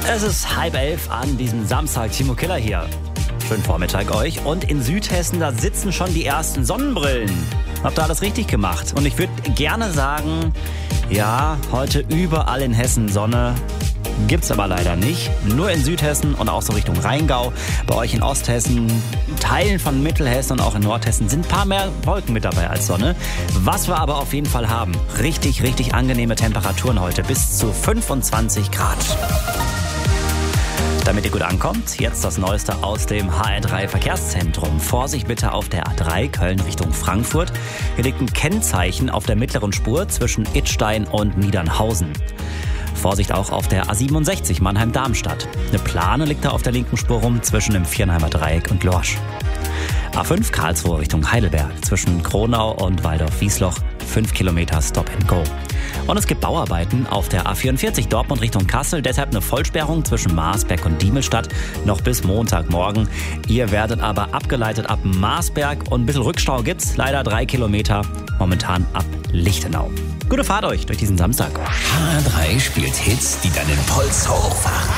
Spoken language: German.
Es ist 10:30 an diesem Samstag. Timo Killer hier. Schönen Vormittag euch. Und in Südhessen, da sitzen schon die ersten Sonnenbrillen. Habt ihr alles richtig gemacht. Und ich würde gerne sagen, ja, heute überall in Hessen Sonne. Gibt's aber leider nicht. Nur in Südhessen und auch so Richtung Rheingau. Bei euch in Osthessen, Teilen von Mittelhessen und auch in Nordhessen sind ein paar mehr Wolken mit dabei als Sonne. Was wir aber auf jeden Fall haben, richtig, richtig angenehme Temperaturen heute. Bis zu 25 Grad. Damit ihr gut ankommt, jetzt das Neueste aus dem HR3 Verkehrszentrum. Vorsicht bitte auf der A3 Köln Richtung Frankfurt. Hier liegt ein Kennzeichen auf der mittleren Spur zwischen Idstein und Niedernhausen. Vorsicht auch auf der A67 Mannheim-Darmstadt. Eine Plane liegt da auf der linken Spur rum zwischen dem Viernheimer Dreieck und Lorsch. A5 Karlsruhe Richtung Heidelberg zwischen Kronau und Waldorf-Wiesloch 5 Kilometer Stop and Go. Und es gibt Bauarbeiten auf der A44 Dortmund Richtung Kassel, deshalb eine Vollsperrung zwischen Marsberg und Diemelstadt noch bis Montagmorgen. Ihr werdet aber abgeleitet ab Marsberg und ein bisschen Rückstau gibt's, leider 3 Kilometer, momentan ab Lichtenau. Gute Fahrt euch durch diesen Samstag. HR3 spielt Hits, die deinen Puls hochfahren.